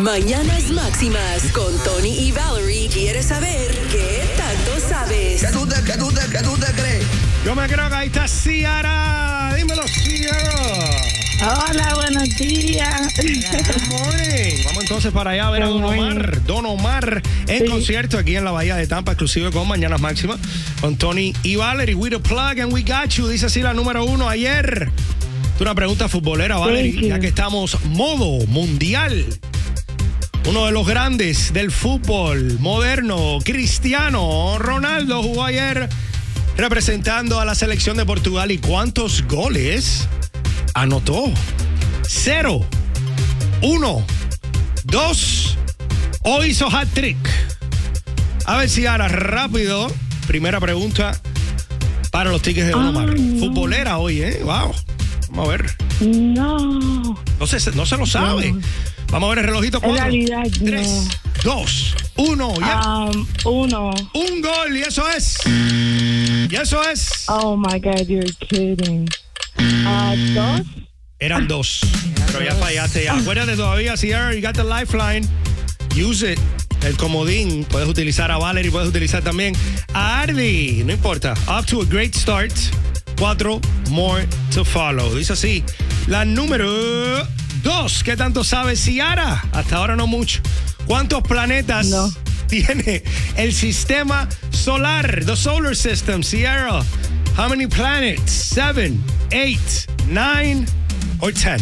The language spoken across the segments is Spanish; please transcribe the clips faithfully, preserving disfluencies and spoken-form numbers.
Mañanas Máximas con Tony y Valerie. ¿Quieres saber qué tanto sabes? ¿Qué tú te, qué tú te, qué tú te crees? Yo me creo que ahí está Ciara. Dímelo, Ciara. Hola, buenos días. Good morning. Vamos entonces para allá a ver a Don Omar. Don Omar en sí. concierto aquí en la Bahía de Tampa, exclusivo con Mañanas Máximas, con Tony y Valerie. We the plug and we got you. Dice así la número uno ayer. Una pregunta futbolera, Valerie, ya que estamos modo mundial. Uno de los grandes del fútbol moderno, Cristiano Ronaldo, jugó ayer representando a la selección de Portugal. ¿Y cuántos goles anotó? Cero, uno, dos o hizo hat-trick. A ver si ahora rápido. Primera pregunta para los tickets de Don Omar. Oh, no. Futbolera hoy, ¿eh? Wow. Vamos a ver. No. No se, no se lo sabe. No. Vamos a ver el relojito. En realidad, Tres, no. dos, uno. Ya. Um, uno. Un gol y eso es. Y eso es. Oh my God, you're kidding. Uh, dos. Eran dos. Pero ya fallaste. Ya. Acuérdate todavía, Sierra, you got the lifeline. Use it. El comodín. Puedes utilizar a Valerie, puedes utilizar también a Ardi. No importa. Off to a great start. Cuatro more to follow. Dice así. La número dos. ¿Qué tanto sabe Ciara? Hasta ahora no mucho. ¿Cuántos planetas no. tiene el sistema solar? The solar system, Ciara. How many planets? Seven, eight, nine, or ten?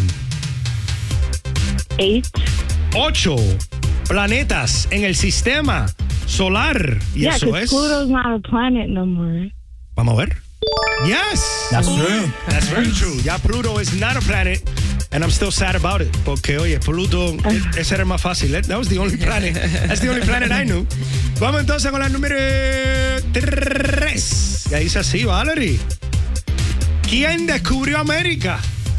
Eight. Ocho planetas en el sistema solar. Y yeah, eso es. Pluto's not a planet no more. Vamos a ver. Yes. That's true. That's very true. Ya Pluto is not a planet. And I'm still sad about it. Porque, oye, Pluto, uh. ese era más fácil. That was the only planet. That's the only planet I knew. Vamos entonces con la número tres. Y ahí dice así, Valerie. ¿Quién descubrió América?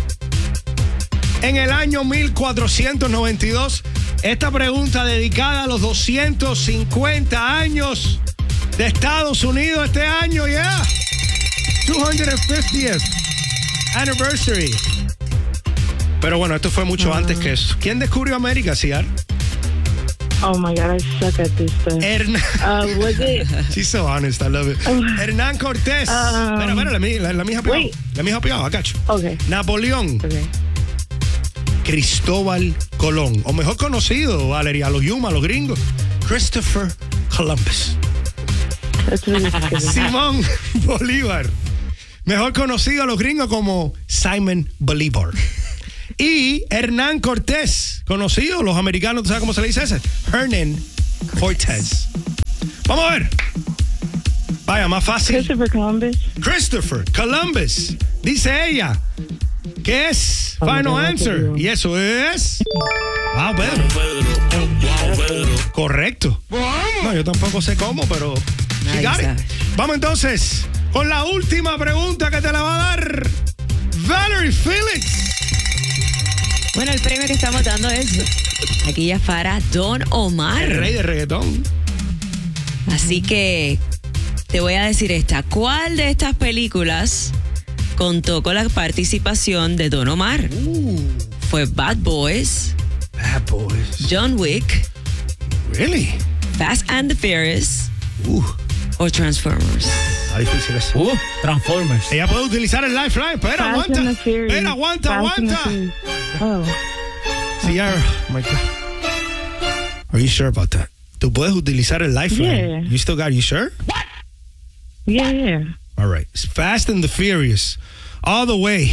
En el año mil cuatrocientos noventa y dos. Esta pregunta dedicada a los doscientos cincuenta años de Estados Unidos este año, ya. Yeah. two hundred fiftieth anniversary. Pero bueno, esto fue mucho uh, antes que eso. ¿Quién descubrió América, Ciar? Oh my God, I suck at this stuff. Hernán. Uh, was it? She's so honest, I love it. Uh, Hernán Cortés. Um, espera, espera, la, la, la mija pegado. La mija pegado, I got you. Okay. Napoleón. Okay. Cristóbal Colón. O mejor conocido, Valeria, a los Yuma, a los gringos. Christopher Columbus. That's really Simón Bolívar. Mejor conocido a los gringos como Simon Bolívar. Y Hernán Cortés, conocido, los americanos, ¿tú sabes cómo se le dice ese? Hernán Cortés. Vamos a ver. Vaya, más fácil. Christopher Columbus. Christopher Columbus. Dice ella que es oh, final God, answer. Y eso es... Wow, Pedro. Correcto. No, yo tampoco sé cómo, pero... She got it. Vamos entonces con la última pregunta que te la va a dar Valerie Felix. Bueno, el premio que estamos dando es aquí ya para Don Omar. El rey de reggaetón. Así que te voy a decir esta. ¿Cuál de estas películas contó con la participación de Don Omar? Uh. ¿Fue Bad Boys? Bad Boys. John Wick. Really? Fast and the Furious. Uh. O Transformers. Está difícil eso. Uh, Transformers. Ella puede utilizar el lifeline. Espera, Fast aguanta. Espera, aguanta, Fast aguanta. Oh. Ciara, oh my God. Are you sure about that? ¿Tú puedes utilizar el lifeline? Yeah. You still got, you sure? What? Yeah, yeah. All right. It's Fast and the Furious. All the way.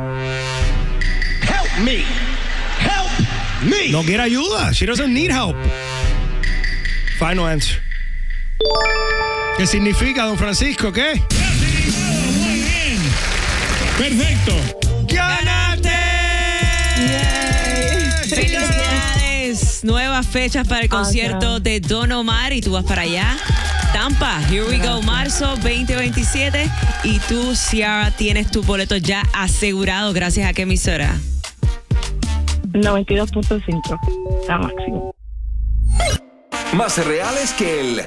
Help me. Help me. No quiere ayuda. She doesn't need help. Final answer. ¿Qué significa, don Francisco? ¿Qué? Muy bien. Perfecto. ¡Ganaste! ¡Felicidades! Nuevas fechas para el concierto awesome. de Don Omar y tú vas para allá. Tampa, here we go, marzo veinte veintisiete. Y tú, Ciara, tienes tu boleto ya asegurado. ¿Gracias a qué emisora? noventa y dos punto cinco. La máximo. Más reales que el